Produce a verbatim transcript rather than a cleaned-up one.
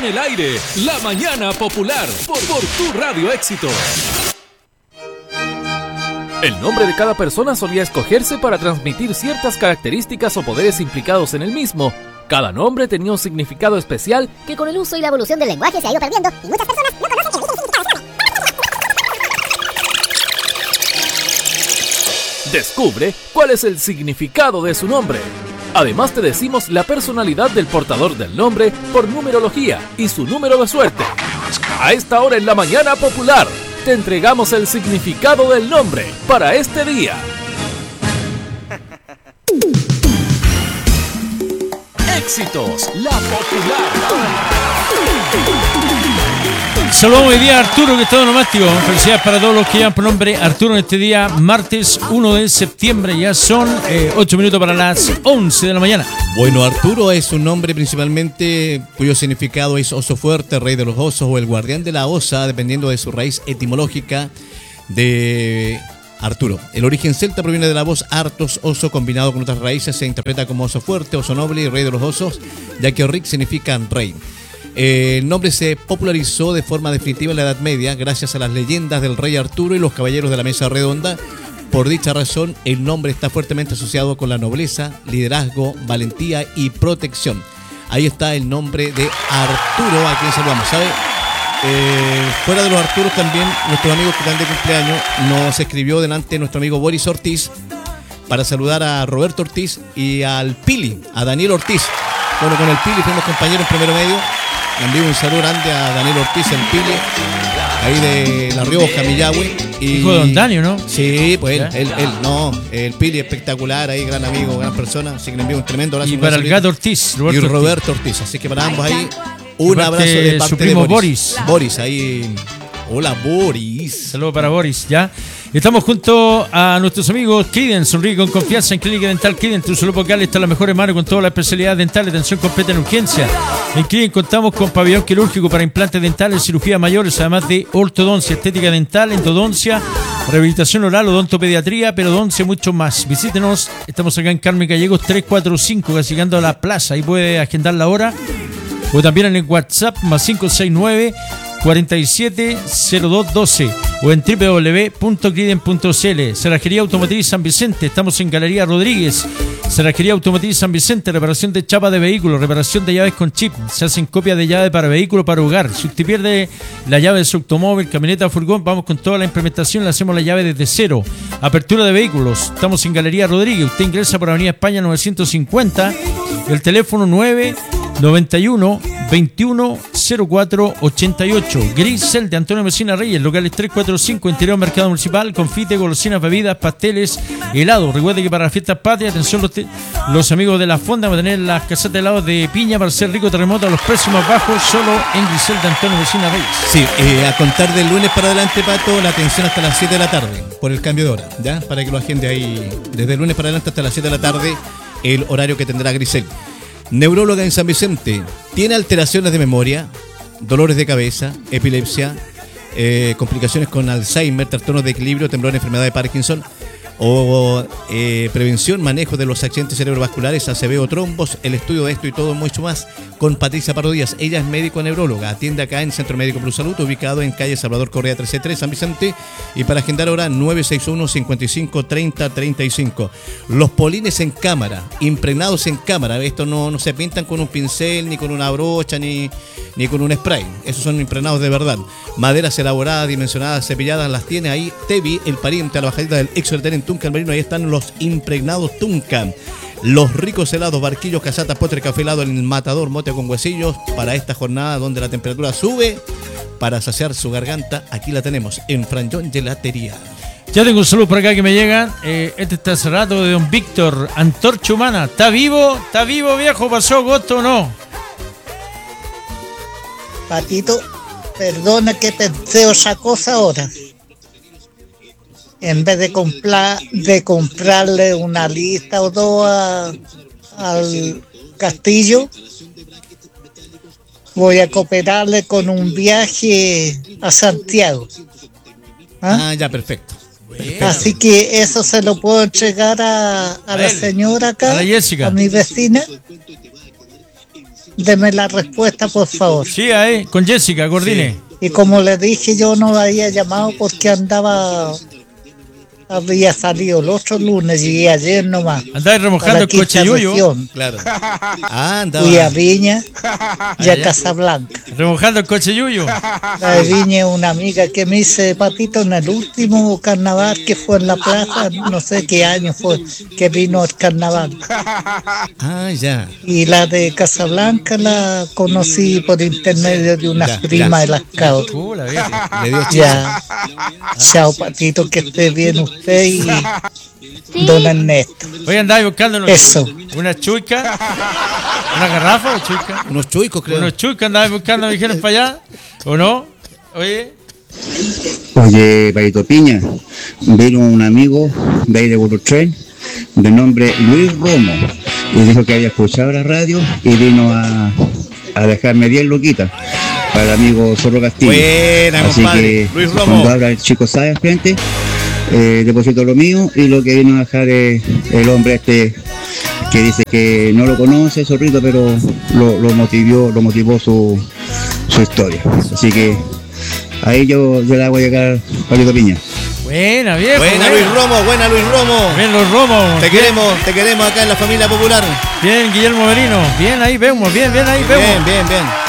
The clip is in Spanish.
En el aire, La Mañana Popular, por, por tu Radio Éxito. El nombre de cada persona solía escogerse para transmitir ciertas características o poderes implicados en el mismo. Cada nombre tenía un significado especial que con el uso y la evolución del lenguaje se ha ido perdiendo y muchas personas no conocen el origen significado. Descubre cuál es el significado de su nombre. Además te decimos la personalidad del portador del nombre por numerología y su número de suerte. A esta hora en La Mañana Popular, te entregamos el significado del nombre para este día. Éxitos, La Popular. Saludamos hoy día a Arturo, que está onomástico. Felicidades para todos los que llevan por nombre Arturo en este día, martes uno de septiembre. Ya son eh, ocho minutos para las once de la mañana. Bueno, Arturo es un nombre principalmente cuyo significado es oso fuerte, rey de los osos o el guardián de la osa, dependiendo de su raíz etimológica de Arturo. El origen celta proviene de la voz artos, oso, combinado con otras raíces. Se interpreta como oso fuerte, oso noble y rey de los osos, ya que Rick significa rey. Eh, el nombre se popularizó de forma definitiva en la Edad Media gracias a las leyendas del rey Arturo y los caballeros de la Mesa Redonda. Por dicha razón, el nombre está fuertemente asociado con la nobleza, liderazgo, valentía y protección. Ahí está el nombre de Arturo, a quien saludamos, ¿sabe? Eh, fuera de los Arturos también, nuestros amigos que están de cumpleaños, nos escribió delante nuestro amigo Boris Ortiz para saludar a Roberto Ortiz y al Pili, a Daniel Ortiz. Bueno, con el Pili fuimos compañeros en primero medio. Le envío un saludo grande a Daniel Ortiz, el Pili, ahí de La Rioja, Millahue. Y... hijo de Don Daniel, ¿no? Sí, pues él, él, él, no, el Pili espectacular, ahí gran amigo, gran persona, así que le envío un tremendo abrazo. Y para el gato Ortiz, Roberto y Roberto Ortiz. Ortiz, así que para ambos ahí, un abrazo de parte su primo de Boris. Boris. Boris, ahí, hola Boris. Saludos para Boris, ¿ya? Estamos junto a nuestros amigos Kiden, sonríe con confianza en Clínica Dental Kiden. Tu salud vocal está en la mejor mano con toda la especialidad dental, atención completa en urgencia. En Kiden contamos con pabellón quirúrgico para implantes dentales, cirugía mayores, además de ortodoncia, estética dental, endodoncia, rehabilitación oral, odontopediatría, periodoncia, mucho más. Visítenos, estamos acá en Carmen Gallegos tres cuatro cinco, casi llegando a la plaza. Ahí puede agendar la hora. O también en el WhatsApp más cinco seis nueve, cuarenta y siete, cero dos doce o en doble u doble u doble u punto criden punto c l. Cerrajería Automotriz San Vicente, estamos en Galería Rodríguez. Cerrajería Automotriz San Vicente, reparación de chapa de vehículos, reparación de llaves con chip. Se hacen copias de llave para vehículo, para hogar. Si usted pierde la llave de su automóvil, camioneta o furgón, vamos con toda la implementación, le hacemos la llave desde cero. Apertura de vehículos, estamos en Galería Rodríguez. Usted ingresa por Avenida España novecientos cincuenta, el teléfono nueve noventa y uno, veintiuno, cero cuatro, ochenta y ocho. Grisel de Antonio Messina Reyes, locales tres cuatro cinco, interior Mercado Municipal, confite, golosinas, bebidas, pasteles, helados. Recuerde que para las fiestas patrias, atención los, te- los amigos de la fonda, van a tener las casetas de helados de piña para ser rico terremoto a los precios más bajos, solo en Grisel de Antonio Messina Reyes. Sí, eh, a contar del lunes para adelante, Pato, la atención hasta las siete de la tarde, por el cambio de hora, ¿ya? Para que lo agende ahí, desde el lunes para adelante hasta las siete de la tarde, el horario que tendrá Grisel. Neuróloga en San Vicente, tiene alteraciones de memoria, dolores de cabeza, epilepsia, eh, complicaciones con Alzheimer, trastornos de equilibrio, temblor, enfermedad de Parkinson o eh, prevención, manejo de los accidentes cerebrovasculares, A C V o trombos, el estudio de esto y todo mucho más con Patricia Pardo Díaz. Ella es médico neuróloga, atiende acá en Centro Médico Plus Salud, ubicado en calle Salvador Correa trece tres, San Vicente, y para agendar ahora nueve seis uno, cincuenta y cinco, treinta, treinta y cinco. Los polines en cámara, impregnados en cámara, estos no, no se pintan con un pincel, ni con una brocha, ni, ni con un spray, esos son impregnados de verdad. Maderas elaboradas, dimensionadas, cepilladas, las tiene ahí Tevi, el pariente a la bajadita del ex hotel en Tunca, el Marino. Ahí están los impregnados Tunca. Los ricos helados, barquillos, casatas, postre, café helado, el matador, mote con huesillos. Para esta jornada donde la temperatura sube, para saciar su garganta, aquí la tenemos en Franjón Gelatería. Ya tengo un saludo por acá que me llegan. Eh, este está hace rato de don Víctor, Antorcha Humana. ¿Está vivo? ¿Está vivo, viejo? ¿Pasó agosto o no? Patito, perdona que pensé otra cosa ahora. En vez de comprar de comprarle una lista o dos a, al Castillo, voy a cooperarle con un viaje a Santiago. Ah, ah ya, perfecto. perfecto. Así que eso se lo puedo entregar a, a, a la él, señora acá, a la Jessica, a mi vecina. deme la respuesta, por favor. Sí, ahí, con Jessica, coordine. Y como le dije, yo no había llamado porque andaba, había salido el otro lunes y ayer nomás. Andaba remojando el coche yuyo. Claro. Ah, andaba. Fui a Viña y a Allá. Casablanca. Remojando el coche yuyo. La de Viña es una amiga que me hice, Patito, en el último carnaval que fue en la plaza, no sé qué año fue, que vino el carnaval. Ah, ya. Y la de Casablanca la conocí por intermedio de unas Ya, primas de las cabras. Uh, la vieja. Le dio Ya. Chao, Patito, que esté bien usted y don Ernesto. Hoy andaba buscando unos Eso. una chuica, una garrafa o chuica. unos chuicos, creo. Unos chuicas andaba buscando, me dijeron para allá. ¿O no? Oye. Oye, Paito Piña, vino un amigo de ahí de Gurutren, de nombre Luis Romo, y dijo que había escuchado la radio y vino a, a dejarme bien loquita para el amigo Zorro Castillo. Buena, Así compadre. que Luis Romo. cuando habla el chico sabe al frente, eh, deposito lo mío y lo que vino a dejar es el hombre este que dice que no lo conoce, Zorrito, pero lo, lo motivó, lo motivó su, su historia. Así que ahí yo, yo le hago llegar Paito Piña. Buena, viejo. Buena, Luis Romo, buena, Luis Romo. Bien, los romos. Te queremos, te queremos acá en la familia popular. Bien, Guillermo Merino. Bien, ahí vemos. Bien, bien, ahí vemos. Bien, bien, bien.